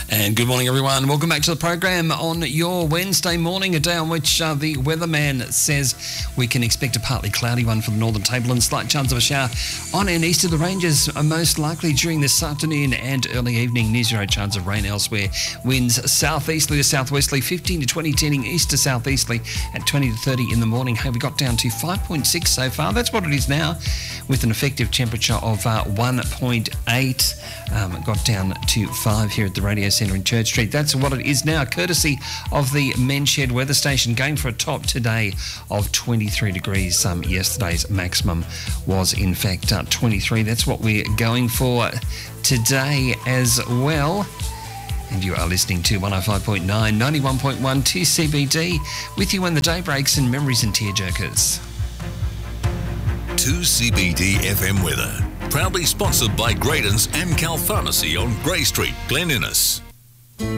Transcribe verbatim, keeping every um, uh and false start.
And good morning, everyone. Welcome back to the program on your Wednesday morning, a day on which uh, the weatherman says we can expect a partly cloudy one for the northern tableland. Slight chance of a shower on and east of the ranges, are most likely during this afternoon and early evening. Near zero chance of rain elsewhere. Winds southeasterly to southwesterly, fifteen to twenty, tending east to southeasterly at twenty to thirty in the morning. Hey, we got down to five point six so far. That's what it is now, with an effective temperature of uh, one point eight. Um, got down to five here at the radio centre in Church Street. That's what it is now, courtesy of the Men's Shed weather station, going for a top today of twenty-three degrees. Um, yesterday's maximum was in fact uh, twenty-three. That's what we're going for today as well. And you are listening to one oh five point nine, ninety-one point one to C B D, with you when the day breaks and memories and tearjerkers. two C B D F M weather. Proudly sponsored by Graydon's Amcal Pharmacy on Grey Street, Glen Innes.